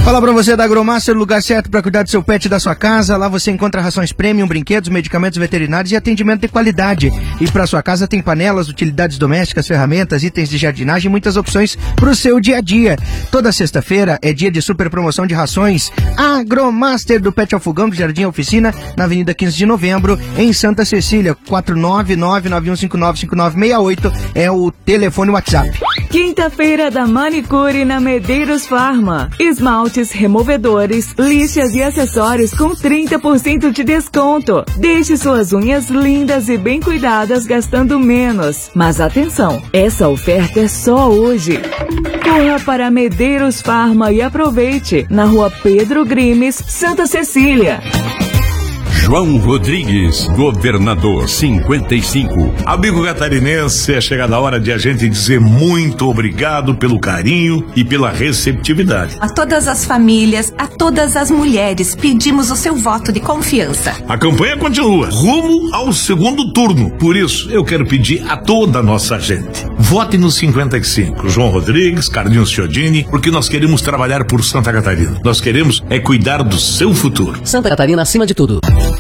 Fala pra você da Agromaster, lugar certo para cuidar do seu pet e da sua casa. Lá você encontra rações premium, brinquedos, medicamentos veterinários e atendimento de qualidade. E pra sua casa tem panelas, utilidades domésticas, ferramentas, itens de jardinagem e muitas opções pro seu dia a dia. Toda sexta-feira é dia de super promoção de rações. Agromaster do Pet ao Fogão do Jardim Oficina, na Avenida 15 de Novembro, em Santa Cecília. 49991595968 é o telefone WhatsApp. Quinta-feira da manicure na Medeiros Farma. Esmaltes, removedores, lixas e acessórios com 30% de desconto. Deixe suas unhas lindas e bem cuidadas gastando menos. Mas atenção, essa oferta é só hoje. Corra para Medeiros Farma e aproveite. Na Rua Pedro Grimes, Santa Cecília. João Rodrigues, governador 55. Amigo catarinense, é chegada a hora de a gente dizer muito obrigado pelo carinho e pela receptividade. A todas as famílias, a todas as mulheres, pedimos o seu voto de confiança. A campanha continua, rumo ao segundo turno. Por isso, eu quero pedir a toda a nossa gente. Vote no 55, João Rodrigues, Carlinhos Chiodini, porque nós queremos trabalhar por Santa Catarina. Nós queremos cuidar do seu futuro. Santa Catarina acima de tudo.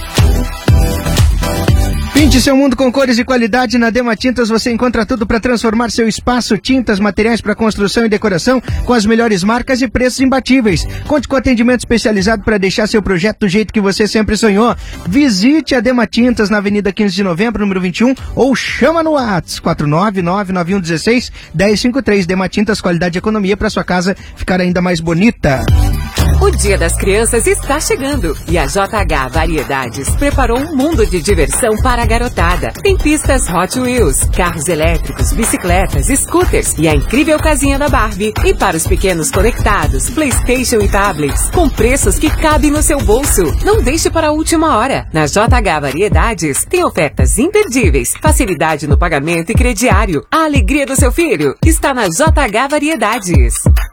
Pinte seu mundo com cores e qualidade. Na Dema Tintas você encontra tudo para transformar seu espaço. Tintas, materiais para construção e decoração com as melhores marcas e preços imbatíveis. Conte com atendimento especializado para deixar seu projeto do jeito que você sempre sonhou. Visite a Dema Tintas na Avenida 15 de Novembro, número 21, ou chama no WhatsApp 49991161053. Dema Tintas, qualidade e economia para sua casa ficar ainda mais bonita. O Dia das Crianças está chegando e a JH Variedades preparou um mundo de diversão para a garotada. Tem pistas Hot Wheels, carros elétricos, bicicletas, scooters e a incrível casinha da Barbie. E para os pequenos conectados, PlayStation e tablets, com preços que cabem no seu bolso. Não deixe para a última hora. Na JH Variedades tem ofertas imperdíveis, facilidade no pagamento e crediário. A alegria do seu filho está na JH Variedades.